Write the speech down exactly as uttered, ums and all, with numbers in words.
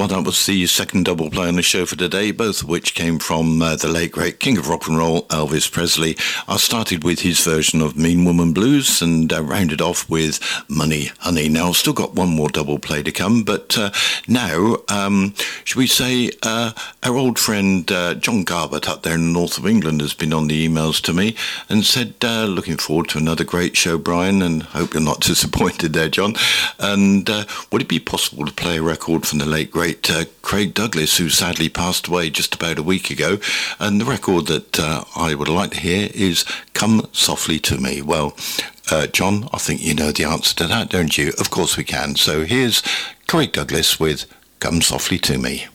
Well, that was the second double play on the show for today, both of which came from uh, the late, great king of rock and roll, Elvis Presley. I started with his version of Mean Woman Blues and uh, rounded off with Money, Honey. Now, I've still got one more double play to come, but uh, now, um, should we say, uh, our old friend uh, John Garbutt up there in the north of England has been on the emails to me and said, uh, looking forward to another great show, Brian, and hope you're not disappointed there, John. And uh, would it be possible to play a record from the late, great Uh, Craig Douglas, who sadly passed away just about a week ago, and the record that uh, I would like to hear is Come Softly to Me. Well, uh, John, I think you know the answer to that, don't you? Of course we can. So here's Craig Douglas with Come Softly to Me.